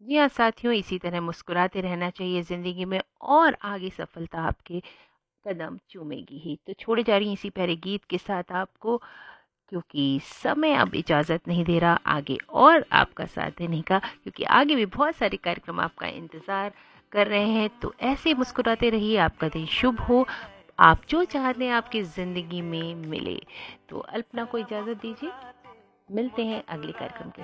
जी हाँ साथियों, इसी तरह मुस्कुराते रहना चाहिए ज़िंदगी में और आगे सफलता आपके कदम चूमेगी ही। तो छोड़े जा रही हैं इसी प्यारे गीत के साथ आपको, क्योंकि समय अब इजाज़त नहीं दे रहा आगे और आपका साथ देने का, क्योंकि आगे भी बहुत सारे कार्यक्रम आपका इंतज़ार कर रहे हैं। तो ऐसे ही मुस्कुराते रहिए, आपका दिन शुभ हो, आप जो चाहते हैं आपकी ज़िंदगी में मिले। तो अल्पना को इजाज़त दीजिए, मिलते हैं अगले कार्यक्रम के